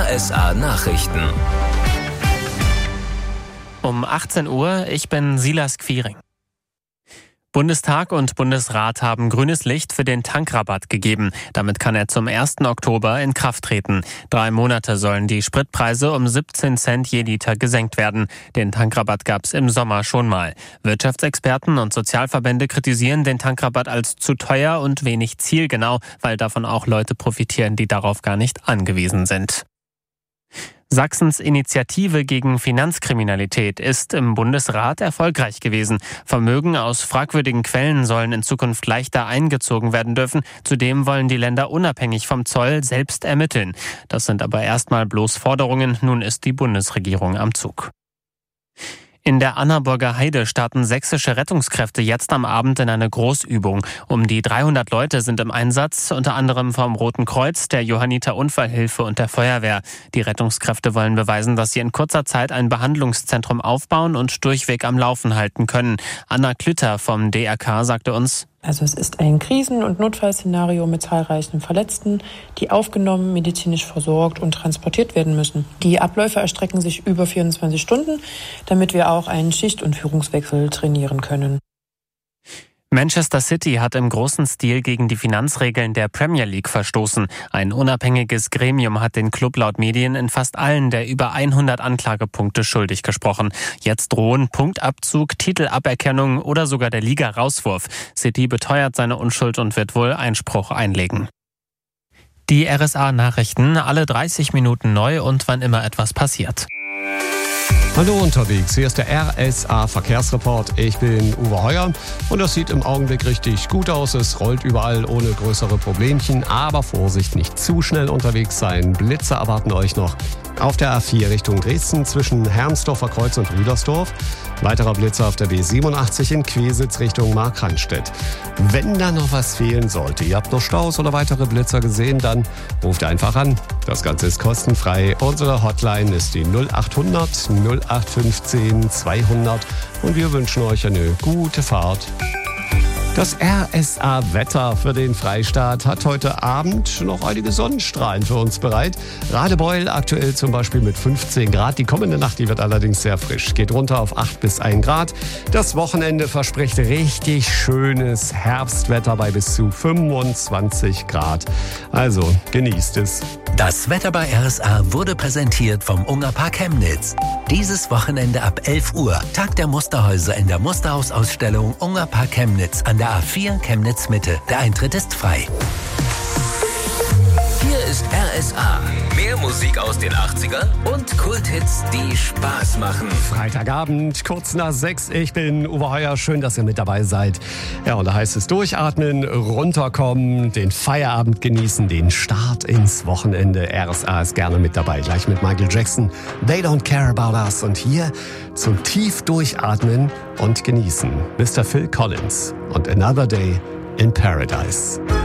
RSA Nachrichten. Um 18 Uhr, ich bin Silas Quiring. Bundestag und Bundesrat haben grünes Licht für den Tankrabatt gegeben. Damit kann er zum 1. Oktober in Kraft treten. 3 Monate sollen die Spritpreise um 17 Cent je Liter gesenkt werden. Den Tankrabatt gab es im Sommer schon mal. Wirtschaftsexperten und Sozialverbände kritisieren den Tankrabatt als zu teuer und wenig zielgenau, weil davon auch Leute profitieren, die darauf gar nicht angewiesen sind. Sachsens Initiative gegen Finanzkriminalität ist im Bundesrat erfolgreich gewesen. Vermögen aus fragwürdigen Quellen sollen in Zukunft leichter eingezogen werden dürfen. Zudem wollen die Länder unabhängig vom Zoll selbst ermitteln. Das sind aber erstmal bloß Forderungen. Nun ist die Bundesregierung am Zug. In der Annaburger Heide starten sächsische Rettungskräfte jetzt am Abend in eine Großübung. Um die 300 Leute sind im Einsatz, unter anderem vom Roten Kreuz, der Johanniter Unfallhilfe und der Feuerwehr. Die Rettungskräfte wollen beweisen, dass sie in kurzer Zeit ein Behandlungszentrum aufbauen und durchweg am Laufen halten können. Anna Klütter vom DRK sagte uns: Also es ist ein Krisen- und Notfallszenario mit zahlreichen Verletzten, die aufgenommen, medizinisch versorgt und transportiert werden müssen. Die Abläufe erstrecken sich über 24 Stunden, damit wir auch einen Schicht- und Führungswechsel trainieren können. Manchester City hat im großen Stil gegen die Finanzregeln der Premier League verstoßen. Ein unabhängiges Gremium hat den Club laut Medien in fast allen der über 100 Anklagepunkte schuldig gesprochen. Jetzt drohen Punktabzug, Titelaberkennung oder sogar der Liga-Rauswurf. City beteuert seine Unschuld und wird wohl Einspruch einlegen. Die RSA-Nachrichten, alle 30 Minuten neu und wann immer etwas passiert. Hallo unterwegs, hier ist der RSA Verkehrsreport. Ich bin Uwe Heuer und das sieht im Augenblick richtig gut aus. Es rollt überall ohne größere Problemchen, aber Vorsicht, nicht zu schnell unterwegs sein. Blitze erwarten euch noch auf der A4 Richtung Dresden zwischen Hermsdorfer Kreuz und Rüdersdorf. Weiterer Blitzer auf der B87 in Quesitz Richtung Markranstädt. Wenn da noch was fehlen sollte, ihr habt noch Staus oder weitere Blitzer gesehen, dann ruft einfach an. Das Ganze ist kostenfrei. Unsere Hotline ist die 0800 0815 200 und wir wünschen euch eine gute Fahrt. Das RSA-Wetter für den Freistaat hat heute Abend noch einige Sonnenstrahlen für uns bereit. Radebeul aktuell zum Beispiel mit 15 Grad. Die kommende Nacht, die wird allerdings sehr frisch. Geht runter auf 8 bis 1 Grad. Das Wochenende verspricht richtig schönes Herbstwetter bei bis zu 25 Grad. Also genießt es. Das Wetter bei RSA wurde präsentiert vom Ungerpark Chemnitz. Dieses Wochenende ab 11 Uhr Tag der Musterhäuser in der Musterhausausstellung Ungerpark Chemnitz an der A4 Chemnitz Mitte. Der Eintritt ist frei. Hier ist RSA. Mehr Musik aus den 80ern und Kulthits, die Spaß machen. Freitagabend, kurz nach 6. Ich bin Uwe Heuer. Schön, dass ihr mit dabei seid. Ja, und da heißt es durchatmen, runterkommen, den Feierabend genießen, den Start ins Wochenende. RSA ist gerne mit dabei. Gleich mit Michael Jackson. They don't care about us. Und hier zum tief durchatmen und genießen. Mr. Phil Collins und Another Day in Paradise.